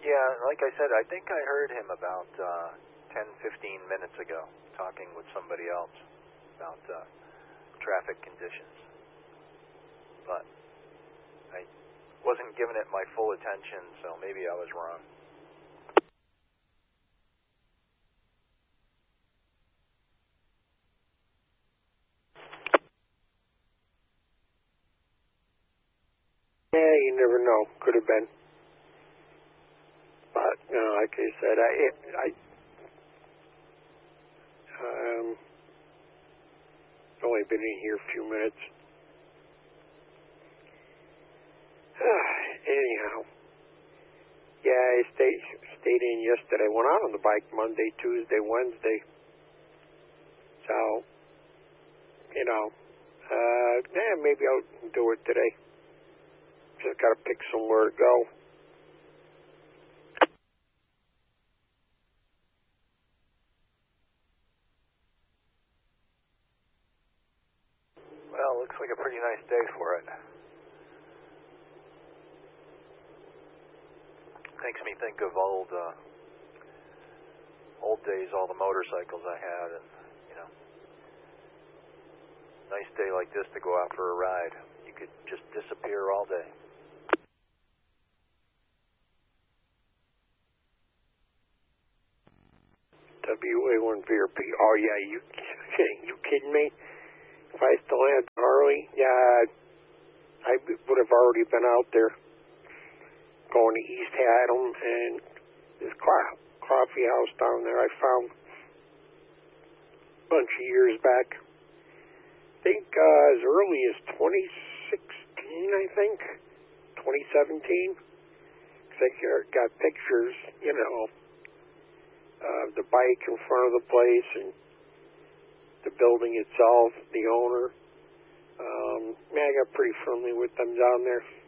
Yeah, like I said, I think I heard him about 10, 15 minutes ago talking with somebody else about traffic conditions. But I wasn't giving it my full attention, so maybe I was wrong. Yeah, you never know. Could have been. But, like I said, only been in here a few minutes. Anyhow. Yeah, I stayed in yesterday. Went out on the bike Monday, Tuesday, Wednesday. So, maybe I'll do it today. Just got to pick somewhere to go. Well, looks like a pretty nice day for it. Makes me think of old days, all the motorcycles I had, and nice day like this to go out for a ride. You could just disappear all day. WA1VRP. Oh yeah, you kidding me? If I still had Harley, I would have already been out there going to East Haddam and this coffee house down there I found a bunch of years back. I think as early as 2016, I think, 2017. I got pictures, of the bike in front of the place and the building itself, the owner. I got pretty friendly with them down there.